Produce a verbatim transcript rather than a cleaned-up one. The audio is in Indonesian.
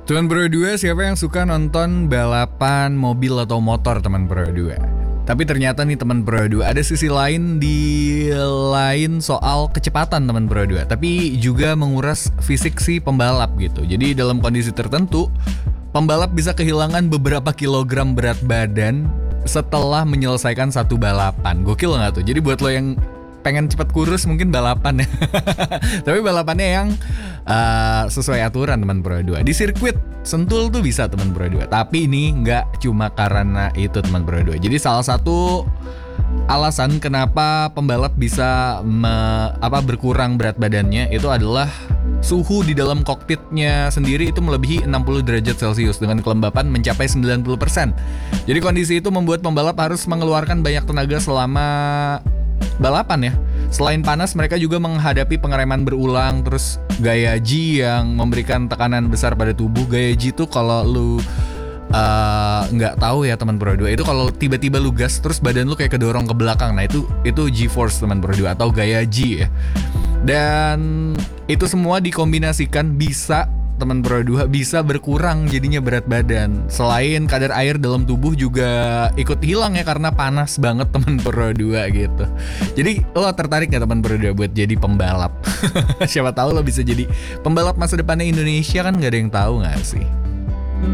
Teman Pro dua, siapa yang suka nonton balapan mobil atau motor teman Pro dua? Tapi ternyata nih teman Pro dua, ada sisi lain di lain soal kecepatan teman Pro dua, tapi juga menguras fisik si pembalap gitu. Jadi dalam kondisi tertentu, pembalap bisa kehilangan beberapa kilogram berat badan setelah menyelesaikan satu balapan. Gokil nggak tuh? Jadi buat lo yang pengen cepat kurus mungkin balapan ya. Tapi balapannya yang uh, sesuai aturan teman Pro dua. Di sirkuit Sentul tuh bisa teman Pro dua. Tapi ini nggak cuma karena itu teman Pro dua. Jadi salah satu alasan kenapa pembalap bisa me, apa berkurang berat badannya itu adalah suhu di dalam kokpitnya sendiri itu melebihi enam puluh derajat Celcius dengan kelembapan mencapai sembilan puluh persen. Jadi kondisi itu membuat pembalap harus mengeluarkan banyak tenaga selama balapan ya. Selain panas, mereka juga menghadapi pengereman berulang, terus gaya G yang memberikan tekanan besar pada tubuh. Gaya G tuh kalau lu nggak uh, tahu ya teman Pro dua, itu kalau tiba-tiba lu gas terus badan lu kayak kedorong ke belakang. Nah itu itu G-force teman Pro dua atau gaya G ya. Dan itu semua dikombinasikan bisa teman Pro dua bisa berkurang jadinya berat badan. Selain kadar air dalam tubuh juga ikut hilang ya karena panas banget teman Pro dua gitu. Jadi lo tertarik gak teman Pro dua buat jadi pembalap? Siapa tahu lo bisa jadi pembalap masa depannya Indonesia, kan gak ada yang tahu gak sih?